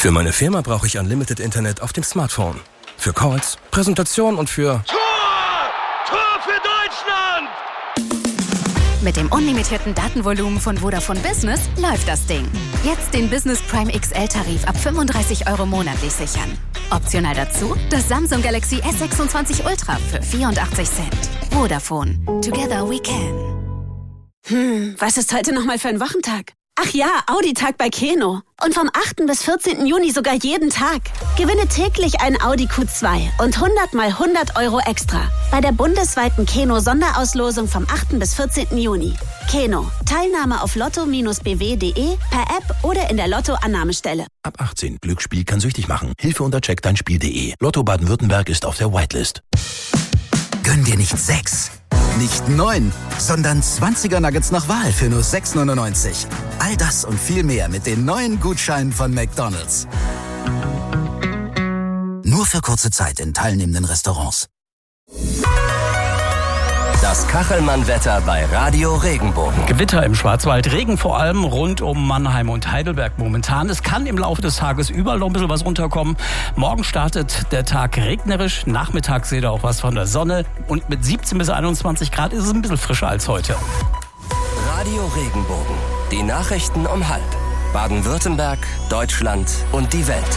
Für meine Firma brauche ich Unlimited Internet auf dem Smartphone. Für Calls, Präsentationen und für... Tor für Deutschland! Mit dem unlimitierten Datenvolumen von Vodafone Business läuft das Ding. Jetzt den Business Prime XL-Tarif ab 35 € monatlich sichern. Optional dazu das Samsung Galaxy S26 Ultra für 84 Cent. Vodafone. Together we can. Was ist heute nochmal für ein Wochentag? Ach ja, Audi-Tag bei Keno. Und vom 8. bis 14. Juni sogar jeden Tag. Gewinne täglich ein Audi Q2 und 100 mal 100 € extra. Bei der bundesweiten Keno-Sonderauslosung vom 8. bis 14. Juni. Keno. Teilnahme auf lotto-bw.de, per App oder in der Lotto-Annahmestelle. Ab 18. Glücksspiel kann süchtig machen. Hilfe unter checkdeinspiel.de. Lotto Baden-Württemberg ist auf der Whitelist. Gönn dir nicht 6, nicht 9, sondern 20er Nuggets nach Wahl für nur 6,99. All das und viel mehr mit den neuen Gutscheinen von McDonald's. Nur für kurze Zeit in teilnehmenden Restaurants. Das Kachelmann-Wetter bei Radio Regenbogen. Gewitter im Schwarzwald, Regen vor allem rund um Mannheim und Heidelberg momentan. Es kann im Laufe des Tages überall noch ein bisschen was runterkommen. Morgen startet der Tag regnerisch, nachmittags seht ihr auch was von der Sonne. Und mit 17 bis 21 Grad ist es ein bisschen frischer als heute. Radio Regenbogen. Die Nachrichten um 12:30. Baden-Württemberg, Deutschland und die Welt.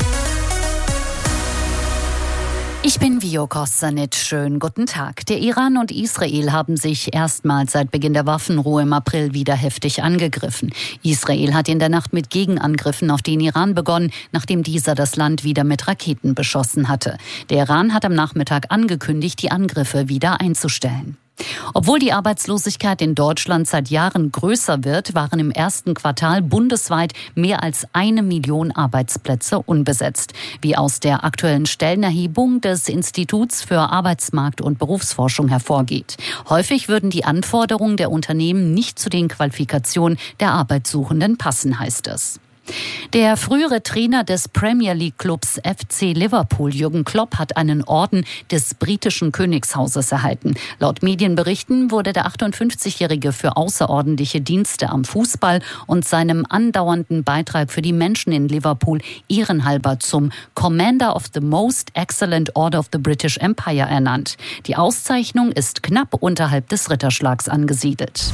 Ich bin Vio Kossanit. Schönen guten Tag. Der Iran und Israel haben sich erstmals seit Beginn der Waffenruhe im April wieder heftig angegriffen. Israel hat in der Nacht mit Gegenangriffen auf den Iran begonnen, nachdem dieser das Land wieder mit Raketen beschossen hatte. Der Iran hat am Nachmittag angekündigt, die Angriffe wieder einzustellen. Obwohl die Arbeitslosigkeit in Deutschland seit Jahren größer wird, waren im ersten Quartal bundesweit mehr als 1 Million Arbeitsplätze unbesetzt, wie aus der aktuellen Stellenerhebung des Instituts für Arbeitsmarkt- und Berufsforschung hervorgeht. Häufig würden die Anforderungen der Unternehmen nicht zu den Qualifikationen der Arbeitssuchenden passen, heißt es. Der frühere Trainer des Premier League Clubs FC Liverpool, Jürgen Klopp, hat einen Orden des britischen Königshauses erhalten. Laut Medienberichten wurde der 58-Jährige für außerordentliche Dienste am Fußball und seinem andauernden Beitrag für die Menschen in Liverpool ehrenhalber zum Commander of the Most Excellent Order of the British Empire ernannt. Die Auszeichnung ist knapp unterhalb des Ritterschlags angesiedelt.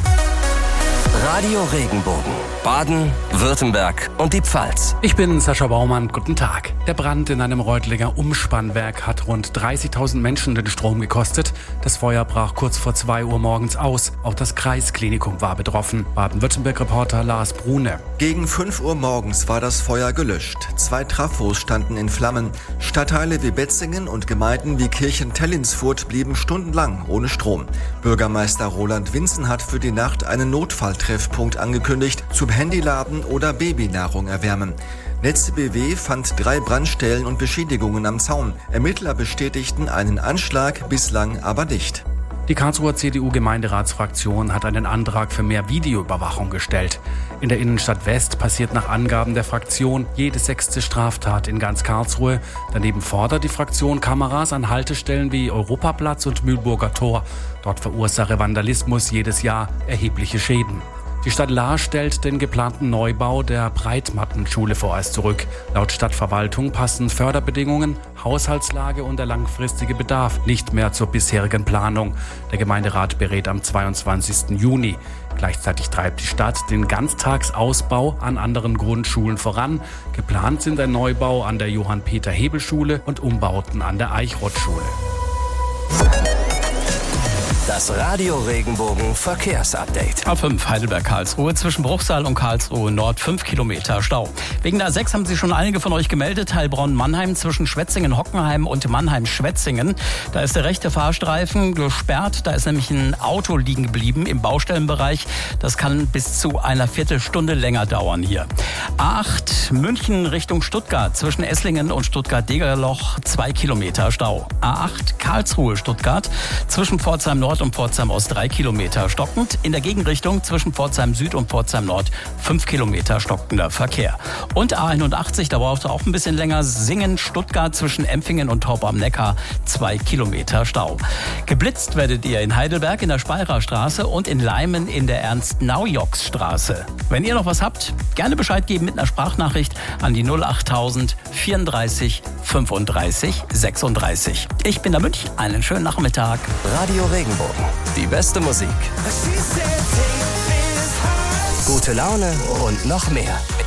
Radio Regenbogen. Baden, Württemberg und die Pfalz. Ich bin Sascha Baumann. Guten Tag. Der Brand in einem Reutlinger Umspannwerk hat rund 30.000 Menschen den Strom gekostet. Das Feuer brach kurz vor 2 Uhr morgens aus. Auch das Kreisklinikum war betroffen. Baden-Württemberg-Reporter Lars Brune. Gegen 5 Uhr morgens war das Feuer gelöscht. 2 Trafos standen in Flammen. Stadtteile wie Betzingen und Gemeinden wie Kirchen-Tellinsfurt blieben stundenlang ohne Strom. Bürgermeister Roland Winzen hat für die Nacht einen Notfalltreffpunkt angekündigt, zum Handyladen oder Babynahrung erwärmen. Netze BW fand 3 Brandstellen und Beschädigungen am Zaun. Ermittler bestätigten einen Anschlag, bislang aber nicht. Die Karlsruher CDU-Gemeinderatsfraktion hat einen Antrag für mehr Videoüberwachung gestellt. In der Innenstadt West passiert nach Angaben der Fraktion jede 6. Straftat in ganz Karlsruhe. Daneben fordert die Fraktion Kameras an Haltestellen wie Europaplatz und Mühlburger Tor. Dort verursache Vandalismus jedes Jahr erhebliche Schäden. Die Stadt Lahr stellt den geplanten Neubau der Breitmattenschule vorerst zurück. Laut Stadtverwaltung passen Förderbedingungen, Haushaltslage und der langfristige Bedarf nicht mehr zur bisherigen Planung. Der Gemeinderat berät am 22. Juni. Gleichzeitig treibt die Stadt den Ganztagsausbau an anderen Grundschulen voran. Geplant sind ein Neubau an der Johann-Peter-Hebel-Schule und Umbauten an der Eichrott-Schule. Das Radio Regenbogen Verkehrsupdate. A5 Heidelberg-Karlsruhe zwischen Bruchsal und Karlsruhe Nord 5 Kilometer Stau. Wegen der A6 haben sich schon einige von euch gemeldet. Heilbronn-Mannheim zwischen Schwetzingen-Hockenheim und Mannheim-Schwetzingen. Da ist der rechte Fahrstreifen gesperrt. Da ist nämlich ein Auto liegen geblieben im Baustellenbereich. Das kann bis zu einer Viertelstunde länger dauern hier. A8 München Richtung Stuttgart zwischen Esslingen und Stuttgart-Degerloch 2 Kilometer Stau. A8 Karlsruhe-Stuttgart zwischen Pforzheim Nord Nord und Pforzheim Ost 3 Kilometer stockend. In der Gegenrichtung zwischen Pforzheim Süd und Pforzheim Nord 5 Kilometer stockender Verkehr. Und A81, da braucht es auch ein bisschen länger. Singen, Stuttgart zwischen Empfingen und Torp am Neckar 2 Kilometer Stau. Geblitzt werdet ihr in Heidelberg in der Speyerer Straße und in Leimen in der Ernst-Naujoks-Straße. Wenn ihr noch was habt, gerne Bescheid geben mit einer Sprachnachricht an die 08000 34 35 36. Ich bin der Münch. Einen schönen Nachmittag. Radio Regenbogen. Die beste Musik. Gute Laune und noch mehr.